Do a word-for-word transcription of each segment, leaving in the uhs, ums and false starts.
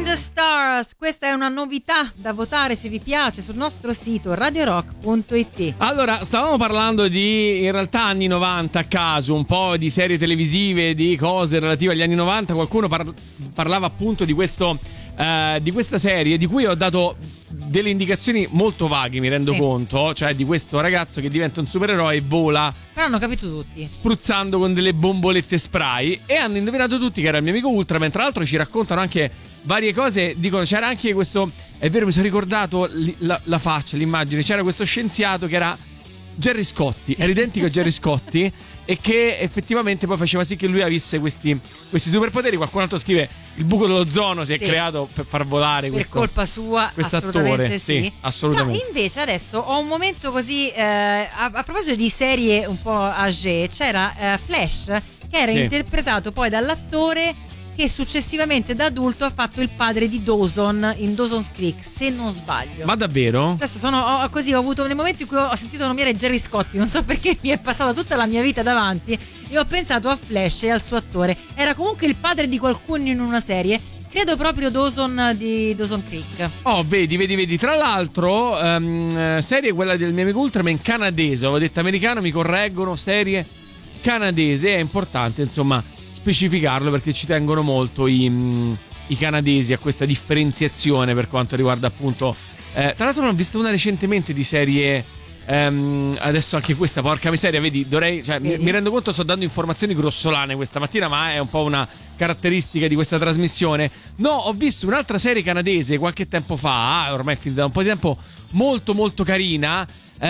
the Stars, questa è una novità da votare se vi piace sul nostro sito radio rock punto it. Allora, stavamo parlando di, in realtà, anni novanta a caso, un po' di serie televisive, di cose relative agli anni novanta. Qualcuno par- parlava appunto di questo uh, di questa serie di cui ho dato delle indicazioni molto vaghe, mi rendo sì. conto, cioè di questo ragazzo che diventa un supereroe e vola. Però hanno capito tutti. Spruzzando con delle bombolette spray, e hanno indovinato tutti che era il mio amico Ultraman. Tra l'altro ci raccontano anche varie cose, dicono c'era anche questo, è vero, mi sono ricordato li, la, la faccia, l'immagine, c'era questo scienziato che era Gerry Scotti, sì. Era identico a Gerry Scotti e che effettivamente poi faceva sì che lui avesse questi, questi superpoteri. Qualcun altro scrive il buco dell'ozono si è sì. creato per far volare per questo, colpa sua, quest'attore. Sì, sì, assolutamente. No, invece adesso ho un momento così eh, a, a proposito di serie un po' âgée, c'era eh, Flash che era sì. interpretato poi dall'attore che successivamente da adulto ha fatto il padre di Dawson in Dawson's Creek, se non sbaglio. Ma davvero? Adesso sono ho, così ho avuto nel momento in cui ho sentito nominare Gerry Scotti, non so perché mi è passata tutta la mia vita davanti e ho pensato a Flash e al suo attore. Era comunque il padre di qualcuno in una serie, credo proprio Dawson di Dawson Creek. Oh, vedi, vedi, vedi. Tra l'altro, um, serie quella del mio amico Ultraman canadese, avevo detto americano, mi correggono, serie canadese, è importante insomma specificarlo perché ci tengono molto i, i canadesi a questa differenziazione per quanto riguarda appunto eh, tra l'altro ne ho visto una recentemente di serie ehm, adesso anche questa, porca miseria, vedi, dovrei, cioè, mi, mi rendo conto sto dando informazioni grossolane questa mattina, ma è un po' una caratteristica di questa trasmissione. No, ho visto un'altra serie canadese qualche tempo fa, ormai è finita da un po' di tempo, molto molto carina.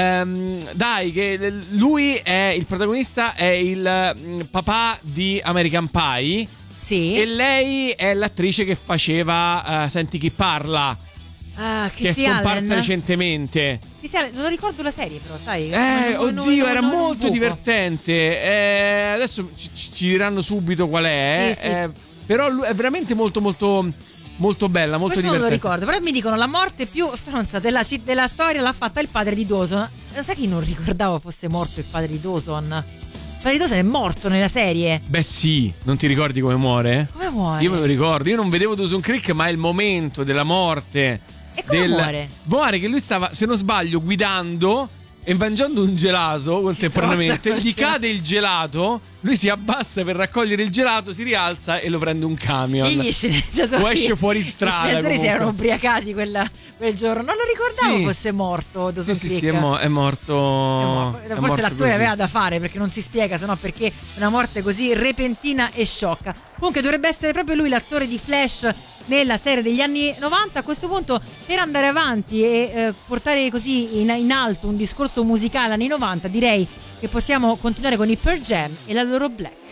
Um, dai, che lui è il protagonista, è il um, papà di American Pie. Sì. E lei è l'attrice che faceva uh, Senti chi parla, ah, che è scomparsa Allen. recentemente. Allen, non ricordo la serie, però sai. Eh, non, non, oddio, non, era non molto divertente. Eh, adesso ci, ci diranno subito qual è. Sì, sì. Eh, però lui è veramente molto molto molto bella, molto Questo divertente. Non lo ricordo, però mi dicono la morte più stronza della, della storia l'ha fatta il padre di Dawson. Sai che non ricordavo fosse morto il padre di Dawson? Il padre di Dawson è morto nella serie. Beh sì, non ti ricordi come muore? Come muore? Io me lo ricordo, io non vedevo Dawson Creek, ma è il momento della morte. E come del... muore? Muore che lui stava, se non sbaglio, guidando e mangiando un gelato contemporaneamente, gli cade il gelato, lui si abbassa per raccogliere il gelato, si rialza e lo prende un camion. E gli sceneggiatori, o esce fuori strada. Gli sceneggiatori si erano ubriacati quella, quel giorno. Non lo ricordavo sì. fosse morto Dawson sì, Creek. Sì, sì, è, mo- è morto. È morto. Forse è morto l'attore così. aveva da fare, perché non si spiega, sennò perché una morte così repentina e sciocca. Comunque dovrebbe essere proprio lui l'attore di Flash nella serie degli anni novanta. A questo punto, per andare avanti e eh, portare così in, in alto un discorso musicale anni novanta, direi che possiamo continuare con i Pearl Jam e la loro Black.